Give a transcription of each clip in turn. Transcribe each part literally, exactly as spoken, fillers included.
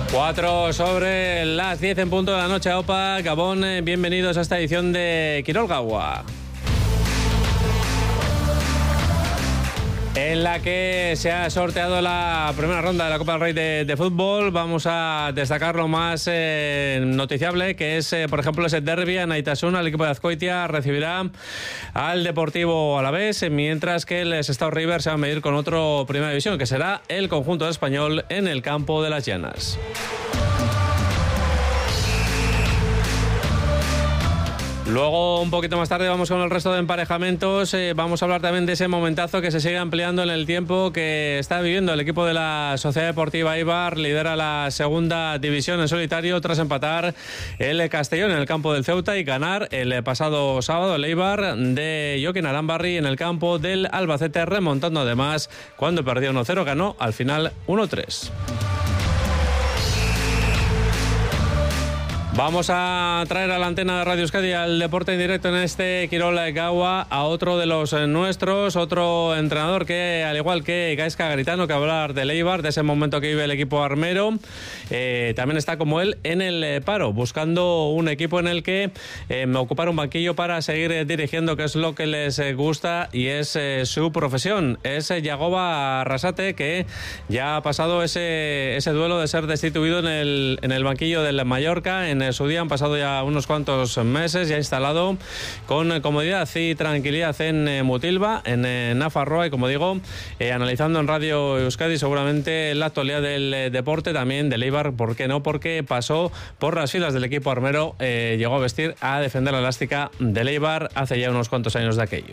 Cuatro sobre las diez en punto de la noche. Opa, Gabón, bienvenidos a esta edición de Kirol Gaua, en la que se ha sorteado la primera ronda de la Copa del Rey de, de fútbol. Vamos a destacar lo más eh, noticiable, que es, eh, por ejemplo, ese derbi. Anaitasuna, el equipo de Azkoitia, recibirá al Deportivo Alavés, mientras que el Sestao River se va a medir con otro Primera División, que será el conjunto español en el campo de las Llanas. Luego, un poquito más tarde, vamos con el resto de emparejamientos. Eh, vamos a hablar también de ese momentazo que se sigue ampliando en el tiempo que está viviendo el equipo de la Sociedad Deportiva Eibar. Lidera la segunda división en solitario tras empatar el Castellón en el campo del Ceuta y ganar el pasado sábado el Eibar de Joaquín Arambarri en el campo del Albacete, remontando además cuando perdía uno cero, ganó al final uno tres. Vamos a traer a la antena de Radio Euskadi al deporte en directo en este Kirol Gaua a otro de los nuestros, otro entrenador que, al igual que Gaizka Garitano, que va a hablar del Eibar, de ese momento que vive el equipo armero, eh, también está como él en el paro, buscando un equipo en el que eh, ocupar un banquillo para seguir dirigiendo, que es lo que les gusta y es eh, su profesión. Es Yagoba Arrasate, que ya ha pasado ese, ese duelo de ser destituido en el, en el banquillo del Mallorca. En su día han pasado ya unos cuantos meses, ya instalado con comodidad y tranquilidad en Mutilva, en Nafarroa, y como digo, eh, analizando en Radio Euskadi seguramente la actualidad del deporte, también del Eibar, ¿por qué no? Porque pasó por las filas del equipo armero, eh, llegó a vestir, a defender la elástica del Eibar hace ya unos cuantos años de aquello.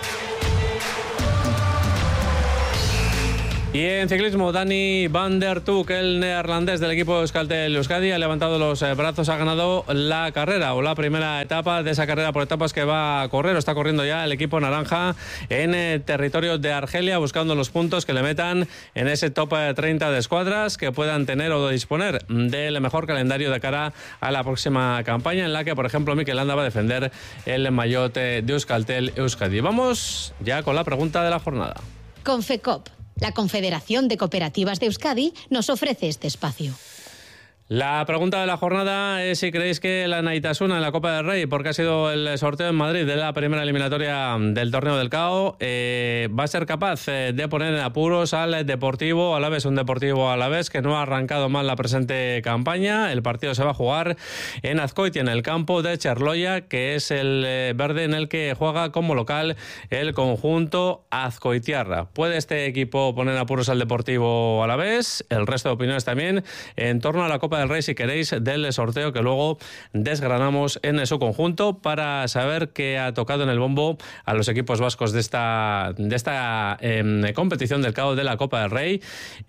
Y en ciclismo, Dani van der Tuk, el neerlandés del equipo Euskaltel Euskadi, ha levantado los brazos, ha ganado la carrera o la primera etapa de esa carrera por etapas que va a correr, o está corriendo ya el equipo naranja en eh, territorio de Argelia, buscando los puntos que le metan en ese top treinta de escuadras, que puedan tener o disponer del mejor calendario de cara a la próxima campaña, en la que, por ejemplo, Mikel Landa va a defender el maillot de Euskaltel Euskadi. Vamos ya con la pregunta de la jornada. Confecop, la Confederación de Cooperativas de Euskadi, nos ofrece este espacio. La pregunta de la jornada es si creéis que la Anaitasuna en la Copa del Rey, porque ha sido el sorteo en Madrid de la primera eliminatoria del torneo del C A O, eh, va a ser capaz eh, de poner en apuros al Deportivo Alavés, un Deportivo Alavés que no ha arrancado mal la presente campaña. El partido se va a jugar en Azkoitia, en el campo de Cherloya, que es el eh, verde en el que juega como local el conjunto azcoitiarra. ¿Puede este equipo poner en apuros al Deportivo Alavés? El resto de opiniones también en torno a la Copa del Rey, si queréis, del sorteo que luego desgranamos en su conjunto para saber qué ha tocado en el bombo a los equipos vascos de esta, de esta eh, competición del C A O de la Copa del Rey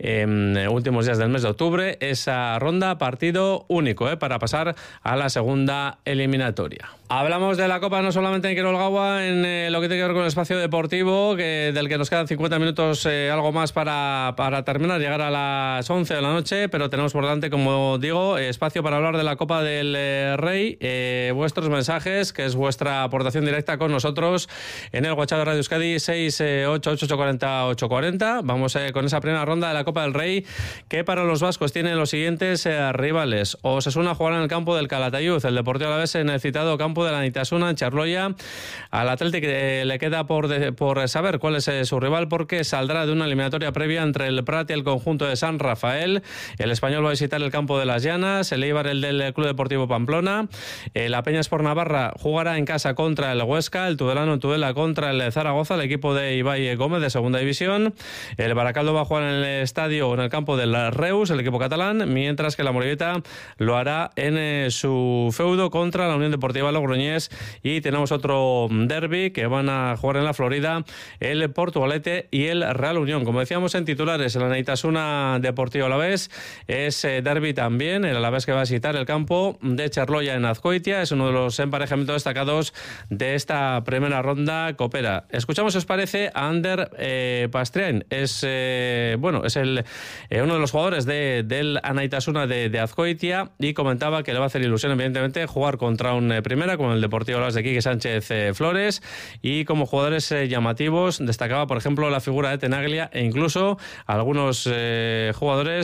en eh, últimos días del mes de octubre. Esa ronda, partido único eh, para pasar a la segunda eliminatoria. Hablamos de la Copa no solamente en Kirol Gaua, en eh, lo que tiene que ver con el espacio deportivo, que, del que nos quedan cincuenta minutos, eh, algo más para, para terminar, llegar a las once de la noche, pero tenemos por delante, como digo, espacio para hablar de la Copa del eh, Rey. Eh, vuestros mensajes, que es vuestra aportación directa con nosotros en el WhatsApp de Radio Euskadi, seis ocho ocho ocho cuatro cero ocho cuatro cero. Vamos eh, con esa primera ronda de la Copa del Rey, que para los vascos tiene los siguientes eh, rivales. Osasuna jugará en el campo del Calatayud, el Deportivo Alavés en el citado campo de la Anaitasuna en Cherloya. Al Athletic eh, le queda por, de, por saber cuál es eh, su rival, porque saldrá de una eliminatoria previa entre el Prat y el conjunto de San Rafael. El español va a visitar el campo de las Llanas, el Eibar el del Club Deportivo Pamplona. eh, la Peña Sport Navarra jugará en casa contra el Huesca, el Tudelano en Tudela contra el Zaragoza, el equipo de Ibai Gómez de segunda división. El Baracaldo va a jugar en el estadio, en el campo del Reus, el equipo catalán, mientras que la Morevieta lo hará en eh, su feudo contra la Unión Deportiva Logroñés. Y tenemos otro derbi que van a jugar en la Florida, el Portugalete y el Real Unión. Como decíamos en titulares, el Anaitasuna Deportivo Alavés es eh, derbi también, el Alavés que va a visitar el campo de Cherloya en Azkoitia, es uno de los emparejamientos destacados de esta primera ronda copera. Escuchamos, si os parece, a Ander eh, Pastriain, es eh, bueno, es el eh, uno de los jugadores de, del Anaitasuna de, de Azkoitia, y comentaba que le va a hacer ilusión, evidentemente, jugar contra un eh, primera como el Deportivo Alavés de Quique Sánchez eh, Flores, y como jugadores eh, llamativos destacaba, por ejemplo, la figura de Tenaglia e incluso algunos eh, jugadores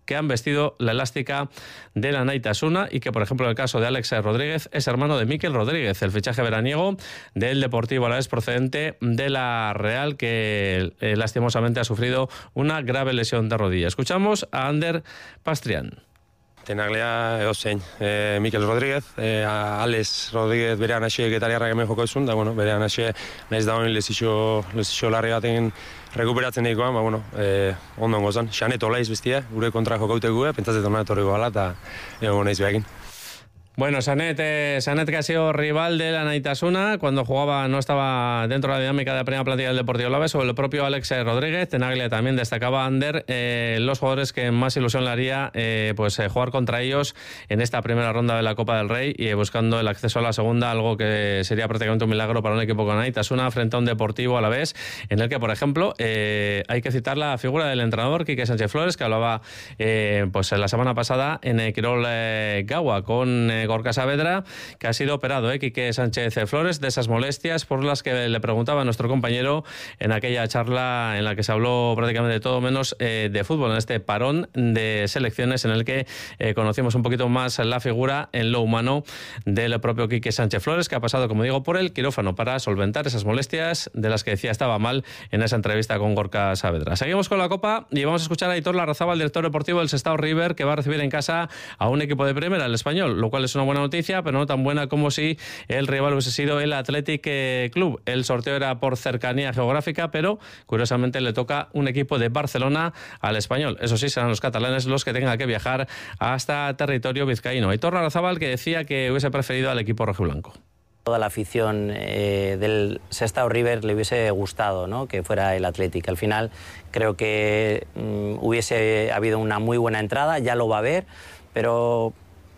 que han vestido la elástica de la Naitasuna y que, por ejemplo, en el caso de Alex Rodríguez, es hermano de Mikel Rodríguez, el fichaje veraniego del Deportivo Alavés procedente de la Real, que eh, lastimosamente ha sufrido una grave lesión de rodilla. Escuchamos a Ander Pastrian. Tenaglea eozein, e, Mikel Rodríguez, e, Alex Rodríguez berean hasi getariarrak hemen joko ezun, da, bueno, berean hasi naiz da honi lezixo, lezixo larri baten rekuperatzen daikoan, ba, bueno, e, ondo gozan. Xanet olaiz bestia, gure kontra jokaute gue, pentsatzen hona etorri goala, eta egon naiz behakin. Bueno, Sanet, eh, Sanet que ha sido rival de la Naitasuna cuando jugaba, no estaba dentro de la dinámica de la primera plantilla del Deportivo Alavés, o el propio Alex Rodríguez. Tenaglia también destacaba Ander, eh, los jugadores que más ilusión le haría eh, pues eh, jugar contra ellos en esta primera ronda de la Copa del Rey y eh, buscando el acceso a la segunda, algo que sería prácticamente un milagro para un equipo con Naitasuna frente a un Deportivo Alavés, en el que, por ejemplo, eh, hay que citar la figura del entrenador Quique Sánchez Flores, que hablaba eh, pues la semana pasada en eh, Quirol eh, Gaua con eh, Gorka Saavedra, que ha sido operado, ¿eh? Quique Sánchez Flores, de esas molestias por las que le preguntaba a nuestro compañero en aquella charla en la que se habló prácticamente de todo menos eh, de fútbol, en este parón de selecciones en el que eh, conocimos un poquito más la figura en lo humano del propio Quique Sánchez Flores, que ha pasado, como digo, por el quirófano para solventar esas molestias de las que decía estaba mal en esa entrevista con Gorka Saavedra. Seguimos con la Copa y vamos a escuchar a Aitor Larrazábal, director deportivo del Sestao River, que va a recibir en casa a un equipo de primera, el Español, lo cual es una buena noticia, pero no tan buena como si el rival hubiese sido el Athletic Club. El sorteo era por cercanía geográfica, pero curiosamente le toca un equipo de Barcelona al Español. Eso sí, serán los catalanes los que tengan que viajar hasta territorio vizcaíno. Aitor Larrazábal, que decía que hubiese preferido al equipo rojiblanco. Toda la afición eh, del Sestao River le hubiese gustado, ¿no?, que fuera el Athletic. Al final creo que mm, hubiese habido una muy buena entrada, ya lo va a haber, pero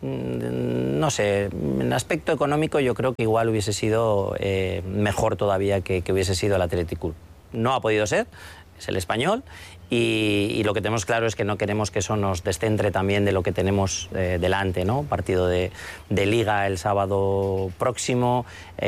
no sé, en aspecto económico yo creo que igual hubiese sido eh, mejor todavía que, que hubiese sido el Athletic Club. No ha podido ser, es el Español, y, y lo que tenemos claro es que no queremos que eso nos descentre también de lo que tenemos eh, delante, ¿no? Partido de, de Liga el sábado próximo,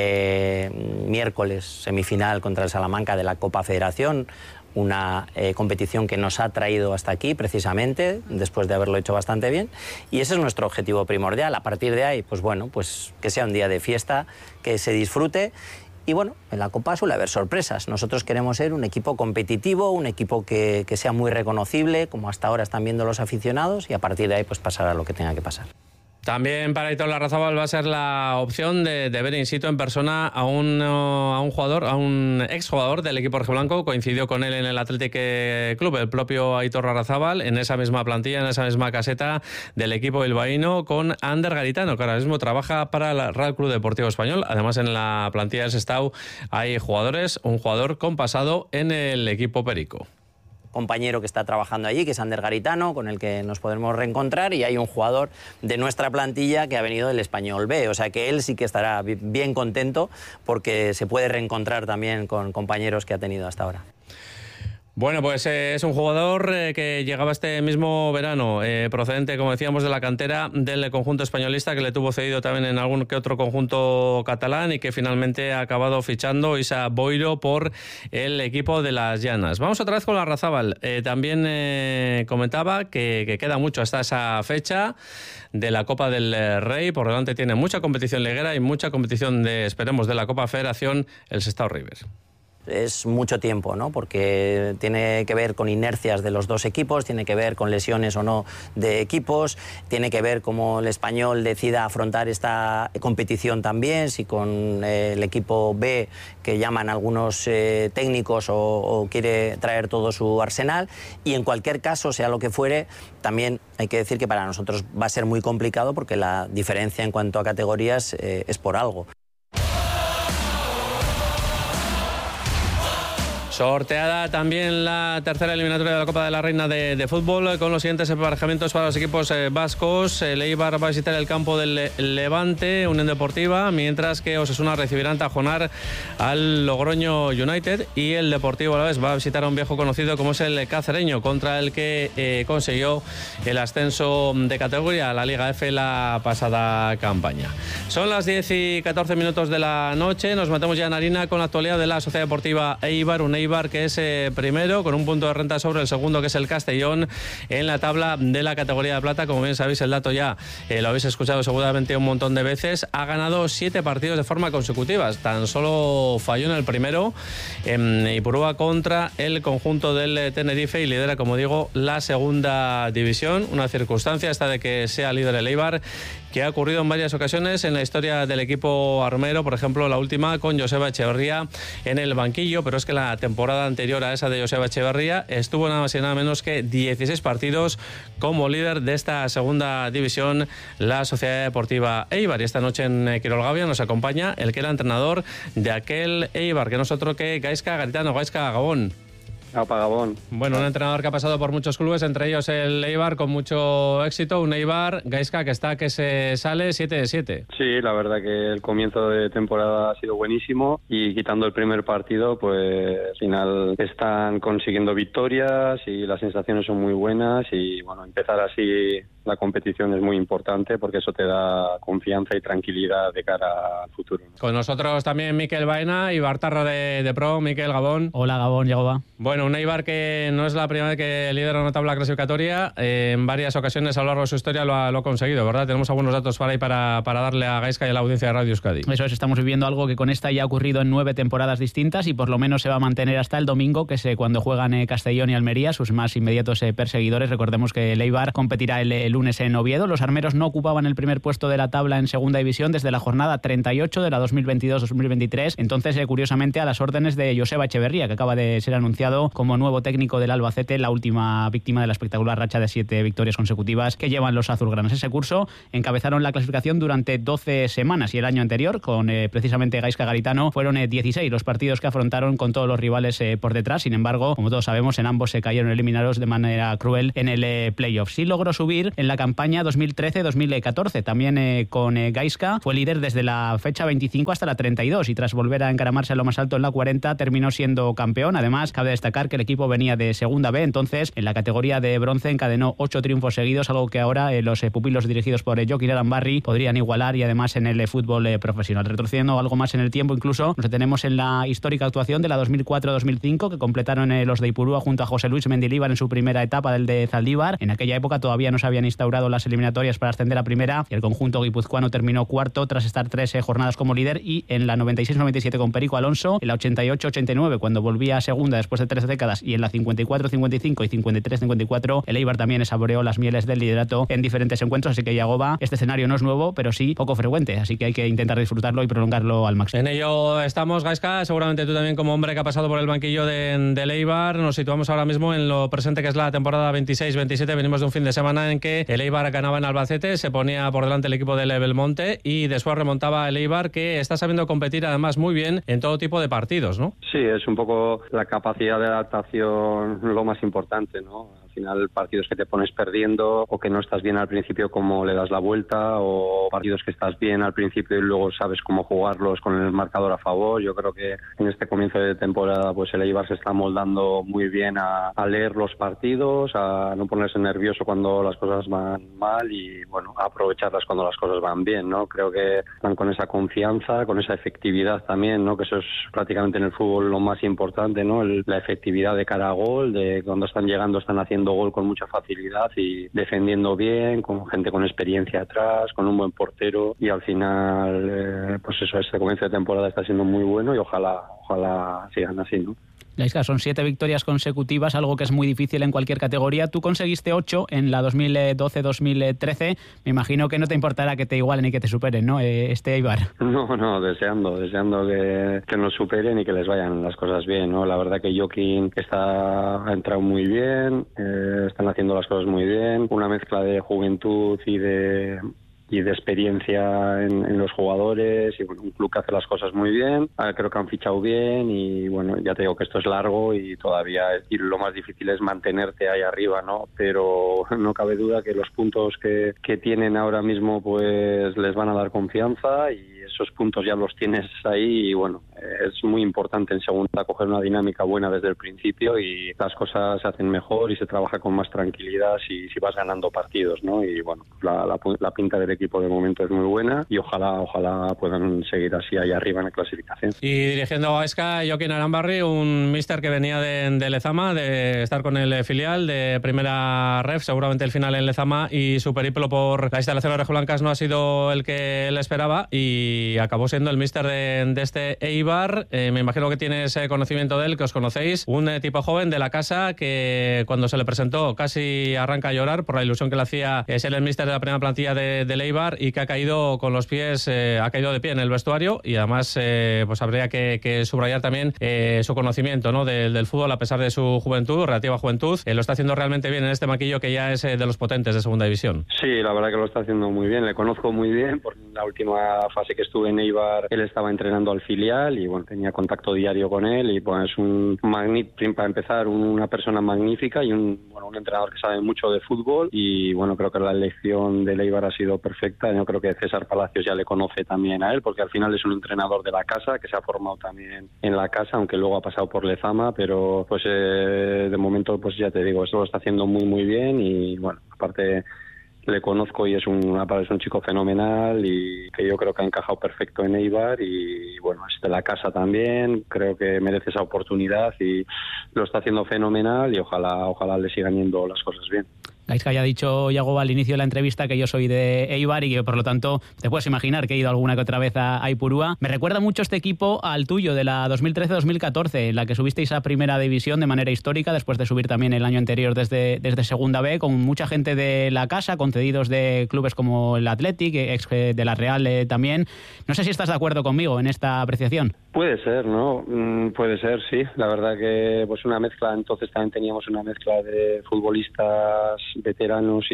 eh, miércoles semifinal contra el Salamanca de la Copa Federación, una eh, competición que nos ha traído hasta aquí precisamente, después de haberlo hecho bastante bien, y ese es nuestro objetivo primordial. A partir de ahí, pues bueno, pues que sea un día de fiesta, que se disfrute, y bueno, en la Copa suele haber sorpresas. Nosotros queremos ser un equipo competitivo, un equipo que, que sea muy reconocible, como hasta ahora están viendo los aficionados, y a partir de ahí pues pasará lo que tenga que pasar. También para Aitor Larrazábal va a ser la opción de, de ver in situ en persona a un, a un jugador, a un exjugador del equipo rojiblanco. Coincidió con él en el Athletic Club, el propio Aitor Larrazábal, en esa misma plantilla, en esa misma caseta del equipo bilbaíno, con Ander Garitano, que ahora mismo trabaja para el Real Club Deportivo Español. Además, en la plantilla del Sestao hay jugadores, un jugador con pasado en el equipo perico. Compañero que está trabajando allí, que es Ander Garitano, con el que nos podremos reencontrar, y hay un jugador de nuestra plantilla que ha venido del Español B, o sea que él sí que estará bien contento porque se puede reencontrar también con compañeros que ha tenido hasta ahora. Bueno, pues eh, es un jugador eh, que llegaba este mismo verano, eh, procedente, como decíamos, de la cantera del conjunto españolista, que le tuvo cedido también en algún que otro conjunto catalán y que finalmente ha acabado fichando Isa Boiro por el equipo de las Llanas. Vamos otra vez con Larrazábal. Eh, también eh, comentaba que, que queda mucho hasta esa fecha de la Copa del Rey. Por delante tiene mucha competición liguera y mucha competición, de esperemos, de la Copa Federación, el Sestao River. Es mucho tiempo, ¿no?, porque tiene que ver con inercias de los dos equipos, tiene que ver con lesiones o no de equipos, tiene que ver cómo el Español decida afrontar esta competición también, si con eh, el equipo B, que llaman algunos eh, técnicos, o, o quiere traer todo su arsenal, y en cualquier caso, sea lo que fuere, también hay que decir que para nosotros va a ser muy complicado porque la diferencia en cuanto a categorías eh, es por algo. Sorteada también la tercera eliminatoria de la Copa de la Reina de, de Fútbol, con los siguientes emparejamientos para los equipos eh, vascos. El Eibar va a visitar el campo del Le Levante, Unión Deportiva, mientras que Osasuna recibirán tajonar al Logroño United, y el Deportivo Alavés va a visitar a un viejo conocido como es el Cacereño, contra el que eh, consiguió el ascenso de categoría a la Liga F la pasada campaña. Son las diez y catorce minutos de la noche, nos metemos ya en harina con la actualidad de la Sociedad Deportiva Eibar, un Eibar, que es eh, primero, con un punto de renta sobre el segundo, que es el Castellón, en la tabla de la categoría de plata. Como bien sabéis, el dato ya eh, lo habéis escuchado seguramente un montón de veces. Ha ganado siete partidos de forma consecutiva. Tan solo falló en el primero, en Ipurúa contra el conjunto del Tenerife, y lidera, como digo, la segunda división. Una circunstancia esta de que sea líder el Eibar, que ha ocurrido en varias ocasiones en la historia del equipo armero, por ejemplo la última con Joseba Echeverría en el banquillo, pero es que la temporada anterior a esa de Joseba Echeverría estuvo nada más y nada menos que dieciséis partidos como líder de esta segunda división, la Sociedad Deportiva Eibar. Y esta noche en Quirolgavia nos acompaña el que era entrenador de aquel Eibar, que no es otro que Gaizka Garitano. Gaizka, Gabón. Apa, Gabón. Bueno, un entrenador que ha pasado por muchos clubes, entre ellos el Eibar, con mucho éxito. Un Eibar, Gaizka, que está que se sale siete de siete. Sí, la verdad que el comienzo de temporada ha sido buenísimo y quitando el primer partido, pues al final están consiguiendo victorias y las sensaciones son muy buenas y bueno, empezar así la competición es muy importante porque eso te da confianza y tranquilidad de cara al futuro. Con nosotros también Mikel Baena y Bartarra de, de Pro. Mikel, Gabón. Hola, Gabón, Yagoba. Bueno, un Eibar que no es la primera vez que lidera una tabla clasificatoria, eh, en varias ocasiones a lo largo de su historia lo ha, lo ha conseguido, ¿verdad? Tenemos algunos datos para ahí para, para darle a Gaizka y a la audiencia de Radio Euskadi. Eso es, estamos viviendo algo que con esta ya ha ocurrido en nueve temporadas distintas y por lo menos se va a mantener hasta el domingo, que es eh, cuando juegan eh, Castellón y Almería, sus más inmediatos eh, perseguidores. Recordemos que el Eibar competirá el, el lunes en Oviedo. Los armeros no ocupaban el primer puesto de la tabla en segunda división desde la jornada treinta y ocho de la dos mil veintidós dos mil veintitrés, entonces eh, curiosamente a las órdenes de Joseba Echeverría, que acaba de ser anunciado como nuevo técnico del Albacete, la última víctima de la espectacular racha de siete victorias consecutivas que llevan los azulgranas. Ese curso encabezaron la clasificación durante doce semanas y el año anterior, con eh, precisamente Gaizka Garitano, fueron eh, dieciséis los partidos que afrontaron con todos los rivales eh, por detrás. Sin embargo, como todos sabemos, en ambos se cayeron eliminados de manera cruel en el eh, playoff. Sí logró subir en la campaña dos mil trece dos mil catorce, también eh, con eh, Gaizka, fue líder desde la fecha veinticinco hasta la treinta y dos y tras volver a encaramarse a lo más alto en la cuarenta terminó siendo campeón. Además, cabe destacar que el equipo venía de segunda B, entonces en la categoría de bronce encadenó ocho triunfos seguidos, algo que ahora eh, los eh, pupilos dirigidos por eh, Jokin Arambarri podrían igualar, y además en el eh, fútbol eh, profesional. Retrocediendo algo más en el tiempo, incluso nos detenemos en la histórica actuación de la dos mil cuatro dos mil cinco que completaron eh, los de Ipurúa junto a José Luis Mendilibar en su primera etapa del de Zaldívar. En aquella época todavía no se habían instaurado las eliminatorias para ascender a primera y el conjunto guipuzcoano terminó cuarto tras estar tres eh, jornadas como líder, y en la noventa y seis noventa y siete con Perico Alonso, en la ochenta y ocho ochenta y nueve cuando volvía a segunda después de tres décadas, y en la cincuenta y cuatro cincuenta y cinco y cincuenta y tres cincuenta y cuatro el Eibar también saboreó las mieles del liderato en diferentes encuentros. Así que Yagoba, este escenario no es nuevo, pero sí poco frecuente, así que hay que intentar disfrutarlo y prolongarlo al máximo. En ello estamos, Gaizka. Seguramente tú también, como hombre que ha pasado por el banquillo de, del Eibar, nos situamos ahora mismo en lo presente, que es la temporada veintiséis veintisiete. Venimos de un fin de semana en que el Eibar ganaba en Albacete, se ponía por delante el equipo del Belmonte y después remontaba el Eibar, que está sabiendo competir además muy bien en todo tipo de partidos, ¿no? Sí, es un poco la capacidad de adaptación lo más importante, ¿no? Al final, partidos que te pones perdiendo o que no estás bien al principio, cómo le das la vuelta, o partidos que estás bien al principio y luego sabes cómo jugarlos con el marcador a favor. Yo creo que en este comienzo de temporada pues el Eibar se está moldando muy bien a, a leer los partidos, a no ponerse nervioso cuando las cosas van mal y bueno, a aprovecharlas cuando las cosas van bien, ¿no? Creo que están con esa confianza, con esa efectividad también, ¿no? Que eso es prácticamente en el fútbol lo más importante, ¿no? El, la efectividad de cara a gol, de cuando están llegando están haciendo gol con mucha facilidad y defendiendo bien, con gente con experiencia atrás, con un buen portero, y al final eh, pues eso, este comienzo de temporada está siendo muy bueno y ojalá ojalá sigan así, ¿no? Gaizka, son siete victorias consecutivas, algo que es muy difícil en cualquier categoría. Tú conseguiste ocho en la dos mil doce dos mil trece. Me imagino que no te importará que te igualen y que te superen, ¿no? Eh, este Eibar. No, no, deseando, deseando que, que nos superen y que les vayan las cosas bien, ¿no? La verdad que Jokin está, ha entrado muy bien, eh, están haciendo las cosas muy bien. Una mezcla de juventud y de... y de experiencia en, en los jugadores, y bueno, un club que hace las cosas muy bien. Ahora creo que han fichado bien y bueno, ya te digo que esto es largo y todavía y lo más difícil es mantenerte ahí arriba, ¿no? Pero no cabe duda que los puntos que, que tienen ahora mismo pues les van a dar confianza, y esos puntos ya los tienes ahí y bueno, es muy importante en segunda coger una dinámica buena desde el principio y las cosas se hacen mejor y se trabaja con más tranquilidad si, si vas ganando partidos, ¿no? Y bueno, la, la, la pinta del equipo equipo de momento es muy buena y ojalá ojalá puedan seguir así ahí arriba en la clasificación. Y dirigiendo a Gaizka, Joaquín Arambarri, un míster que venía de, de Lezama, de estar con el filial de primera ref, seguramente el final en Lezama, y su periplo por las instalaciones rojiblancas no ha sido el que él esperaba y acabó siendo el míster de, de este Eibar. Eh, me imagino que tienes conocimiento de él, que os conocéis, un eh, tipo joven de la casa que cuando se le presentó casi arranca a llorar por la ilusión que le hacía eh, ser el míster de la primera plantilla de, de Eibar, y que ha caído con los pies, eh, ha caído de pie en el vestuario, y además eh, pues habría que, que subrayar también eh, su conocimiento, ¿no?, del, del fútbol a pesar de su juventud, relativa juventud. Eh, lo está haciendo realmente bien en este maquillo que ya es eh, de los potentes de segunda división. Sí, la verdad que lo está haciendo muy bien, le conozco muy bien, porque en la última fase que estuve en Eibar él estaba entrenando al filial y bueno, tenía contacto diario con él y pues es un magnífico, para empezar, una persona magnífica y un, bueno, un entrenador que sabe mucho de fútbol y bueno, creo que la elección de Eibar ha sido perfecta. Yo creo que César Palacios ya le conoce también a él, porque al final es un entrenador de la casa, que se ha formado también en la casa, aunque luego ha pasado por Lezama, pero pues eh, de momento pues ya te digo, eso lo está haciendo muy muy bien y bueno, aparte le conozco y es un, es un chico fenomenal y que yo creo que ha encajado perfecto en Eibar y bueno, es de la casa también, creo que merece esa oportunidad y lo está haciendo fenomenal y ojalá ojalá le sigan yendo las cosas bien. Gaizka ya ha dicho, Yago, al inicio de la entrevista que yo soy de Eibar y que por lo tanto te puedes imaginar que he ido alguna que otra vez a, a Ipurúa. Me recuerda mucho este equipo al tuyo de la dos mil trece dos mil catorce, en la que subisteis a primera división de manera histórica después de subir también el año anterior desde, desde segunda B, con mucha gente de la casa, con cedidos de clubes como el Athletic, ex de la Real eh, también. No sé si estás de acuerdo conmigo en esta apreciación. Puede ser, ¿no? Mm, puede ser, sí. La verdad que pues una mezcla, entonces también teníamos una mezcla de futbolistas veteranos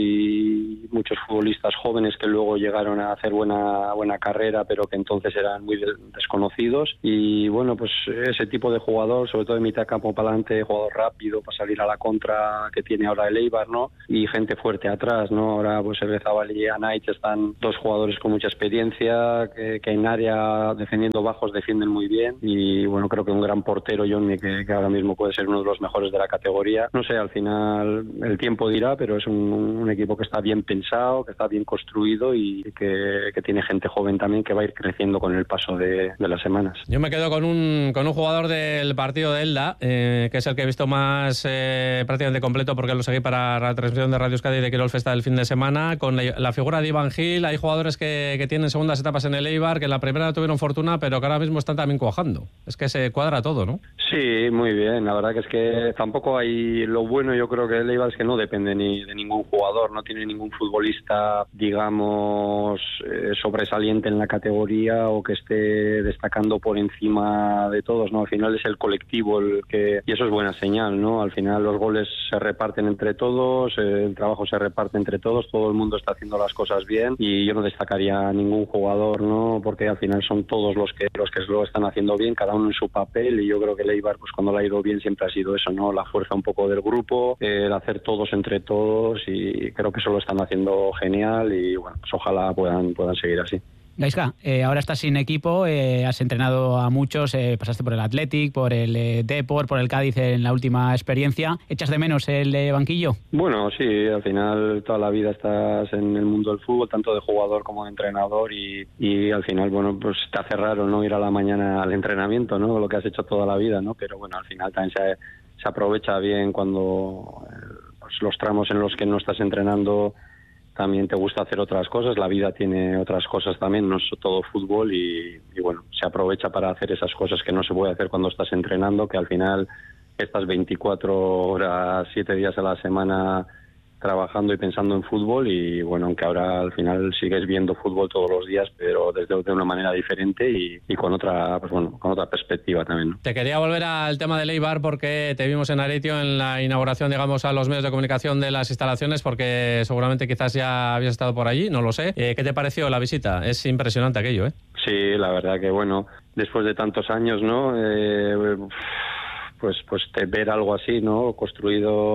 y muchos futbolistas jóvenes que luego llegaron a hacer buena buena carrera, pero que entonces eran muy de, desconocidos. Y bueno, pues ese tipo de jugador, sobre todo de mitad campo para adelante, jugador rápido para salir a la contra que tiene ahora el Eibar, ¿no? Y gente fuerte atrás, ¿no? Ahora pues el Zabal y Anaich están dos jugadores con mucha experiencia, que, que en área defendiendo bajos defienden muy bien y bueno, creo que un gran portero, Johnny, que, que ahora mismo puede ser uno de los mejores de la categoría. No sé, al final el tiempo dirá, pero es un, un equipo que está bien pensado, que está bien construido y que, que tiene gente joven también que va a ir creciendo con el paso de, de las semanas. Yo me quedo con un, con un jugador del partido de Elda, eh, que es el que he visto más eh, prácticamente completo porque lo seguí para la transmisión de Radio Euskadi y de Quirol Festa del fin de semana, con la, la figura de Iván Gil. Hay jugadores que, que tienen segundas etapas en el Eibar, que en la primera tuvieron fortuna, pero que ahora mismo están también cuajando. Es que se cuadra todo, ¿no? Sí, muy bien. La verdad que es que tampoco hay... Lo bueno yo creo que el Eibar es que no depende ni de ningún jugador, no tiene ningún futbolista, digamos, eh, sobresaliente en la categoría o que esté destacando por encima de todos, ¿no? Al final es el colectivo el que... Y eso es buena señal, ¿no? Al final los goles se reparten entre todos, eh, el trabajo se reparte entre todos, todo el mundo está haciendo las cosas bien y yo no destacaría a ningún jugador, ¿no? Porque al final son todos los que los que lo están haciendo bien, cada uno en su papel y yo creo que el Eibar, pues cuando le ha ido bien siempre ha sido eso, ¿no? La fuerza un poco del grupo, eh, el hacer todos entre todos y creo que eso lo están haciendo genial y bueno, pues ojalá puedan, puedan seguir así. Gaizka, eh, ahora estás sin equipo, eh, has entrenado a muchos, eh, pasaste por el Athletic, por el eh, Depor, por el Cádiz en la última experiencia. ¿Echas de menos el eh, banquillo? Bueno, sí, al final toda la vida estás en el mundo del fútbol, tanto de jugador como de entrenador y, y al final, bueno, pues te hace raro no ir a la mañana al entrenamiento, ¿no? Lo que has hecho toda la vida, ¿no? Pero bueno, al final también se, se aprovecha bien cuando eh, pues los tramos en los que no estás entrenando también te gusta hacer otras cosas, la vida tiene otras cosas también, no es todo fútbol y, y bueno, se aprovecha para hacer esas cosas que no se puede hacer cuando estás entrenando, que al final estás veinticuatro horas, siete días a la semana trabajando y pensando en fútbol y bueno, aunque ahora al final sigues viendo fútbol todos los días, pero desde de una manera diferente y, y con otra, pues bueno, con otra perspectiva también, ¿no? Te quería volver al tema del Eibar porque te vimos en Aretio en la inauguración, digamos, a los medios de comunicación de las instalaciones, porque seguramente quizás ya habías estado por allí, no lo sé. Eh, ¿Qué te pareció la visita? Es impresionante aquello, ¿eh? Sí, la verdad que bueno, después de tantos años, ¿no? Eh, pues pues te, ver algo así, ¿no? Construido pues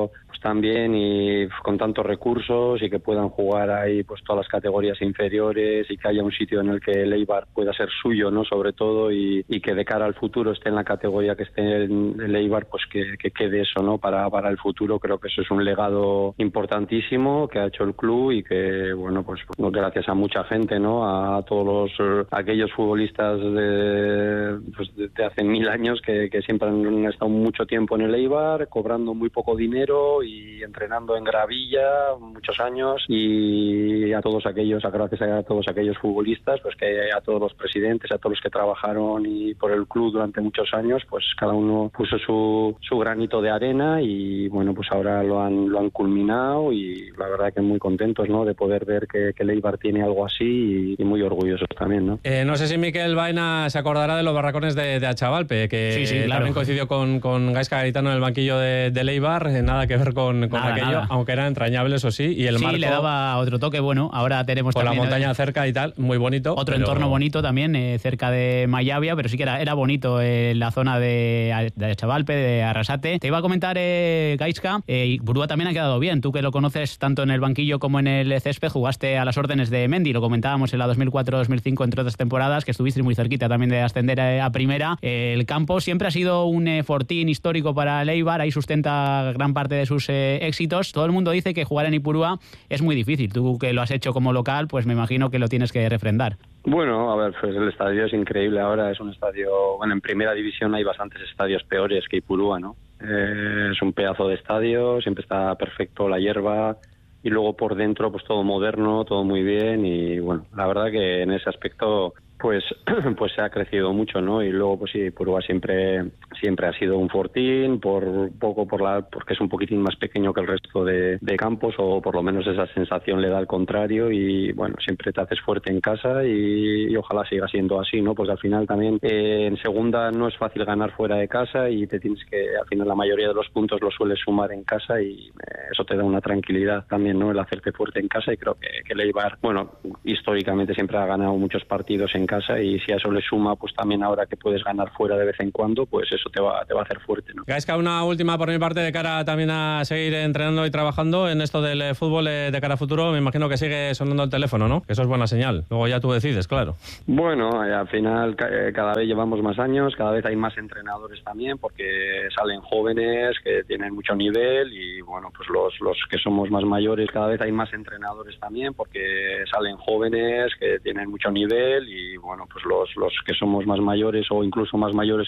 tan bien y con tantos recursos y que puedan jugar ahí pues todas las categorías inferiores y que haya un sitio en el que el Eibar pueda ser suyo, ¿no? Sobre todo y, y que de cara al futuro esté en la categoría que esté en el Eibar, pues que, que quede eso, ¿no? Para, para el futuro. Creo que eso es un legado importantísimo que ha hecho el club y que, bueno, pues gracias a mucha gente, ¿no? A todos los a aquellos futbolistas de, pues, de, de hace mil años que, que siempre han estado mucho tiempo en el Eibar, cobrando muy poco dinero y entrenando en gravilla muchos años, y a todos aquellos, gracias a todos aquellos futbolistas, pues que a todos los presidentes, a todos los que trabajaron y por el club durante muchos años, pues cada uno puso su, su granito de arena y bueno, pues ahora lo han lo han culminado y la verdad que muy contentos, ¿no? De poder ver que, que el Eibar tiene algo así y, y muy orgullosos también, ¿no? Eh, no sé si Miquel Baena se acordará de los barracones de, de Achavalpe, que sí, sí, claro. también coincidió con, con Gaizka Garitano en el banquillo de, de Eibar, eh, nada que ver con, con nada, aquello, nada. aunque era entrañable, eso sí, y el sí, marco le daba otro toque bueno. Ahora tenemos con la también montaña el, cerca y tal, muy bonito. Otro pero... entorno bonito también, eh, cerca de Mayavia, pero sí que era, era bonito eh, la zona de, de Achavalpe, de Arrasate. Te iba a comentar, eh, Gaizka, eh, Ipurúa también ha quedado bien. Tú que lo conoces tanto en el banquillo como en el césped, jugaste a las órdenes de Mendy, lo comentábamos en la dos mil cuatro dos mil cinco, entre otras temporadas, que estuviste muy cerquita también de ascender a, a primera. Eh, el campo siempre ha sido un eh, fortín histórico para el Eibar, ahí sustenta gran parte de sus eh, éxitos. Todo el mundo dice que jugar en Ipurúa es muy difícil. Tú que lo has hecho como local, pues me imagino que lo tienes que refrendar. Bueno, a ver, pues el estadio es increíble ahora, es un estadio, bueno, en primera división hay bastantes estadios peores que Ipurúa, ¿no? Eh, es un pedazo de estadio, siempre está perfecto la hierba y luego por dentro pues todo moderno, todo muy bien y bueno, la verdad que en ese aspecto pues pues se ha crecido mucho, ¿no? Y luego pues sí, Ipurúa siempre siempre ha sido un fortín, por poco por la porque es un poquitín más pequeño que el resto de, de campos, o por lo menos esa sensación le da al contrario, y bueno, siempre te haces fuerte en casa y, y ojalá siga siendo así, ¿no? Porque al final también eh, en segunda no es fácil ganar fuera de casa y te tienes que, al final la mayoría de los puntos los sueles sumar en casa y eh, eso te da una tranquilidad también, ¿no? El hacerte fuerte en casa, y creo que, que el Eibar, bueno, históricamente siempre ha ganado muchos partidos en casa, y si a eso le suma pues también ahora que puedes ganar fuera de vez en cuando, pues eso te va, te va a hacer fuerte, ¿no? Gaizka, una última por mi parte de cara también a seguir entrenando y trabajando en esto del fútbol eh, de cara a futuro. Me imagino que sigue sonando el teléfono, ¿no? Que eso es buena señal. Luego ya tú decides, claro. Bueno, al final cada vez llevamos más años, cada vez hay más entrenadores también, porque salen jóvenes que tienen mucho nivel, y bueno, pues los, los que somos más mayores, cada vez hay más entrenadores también, porque salen jóvenes que tienen mucho nivel, y bueno, pues los, los que somos más mayores o incluso más mayores